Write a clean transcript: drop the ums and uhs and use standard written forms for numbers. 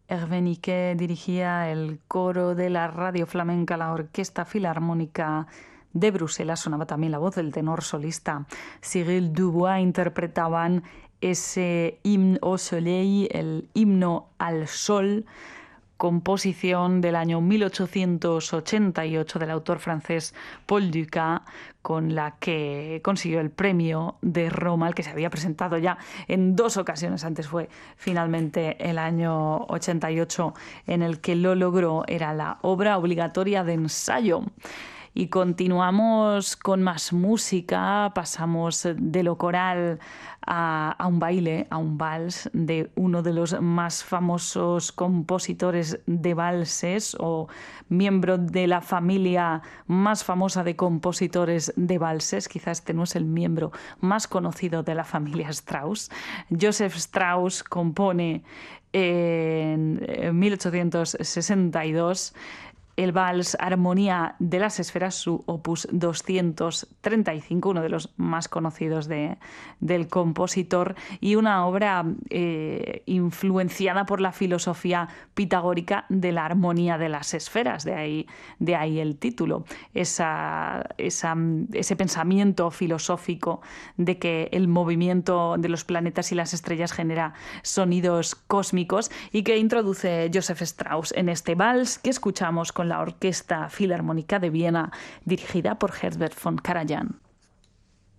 Hervé dirigía el coro de la Radio Flamenca, la Orquesta Filarmónica de Bruselas. Sonaba también la voz del tenor solista Cyril Dubois. Interpretaban ese himne au soleil, el himno al sol, composición del año 1888 del autor francés Paul Dukas, con la que consiguió el premio de Roma, al que se había presentado ya en 2 ocasiones. Antes fue finalmente el año 88 en el que lo logró. Era la obra obligatoria de ensayo. Y continuamos con más música, pasamos de lo coral a un baile, a un vals de uno de los más famosos compositores de valses, o miembro de la familia más famosa de compositores de valses. Quizás este no es el miembro más conocido de la familia Strauss. Joseph Strauss compone en 1862 el vals Armonía de las Esferas, su opus 235, uno de los más conocidos del compositor, y una obra influenciada por la filosofía pitagórica de la armonía de las esferas, de ahí el título, ese pensamiento filosófico de que el movimiento de los planetas y las estrellas genera sonidos cósmicos, y que introduce Joseph Strauss en este vals que escuchamos con la Orquesta Filarmónica de Viena, dirigida por Herbert von Karajan.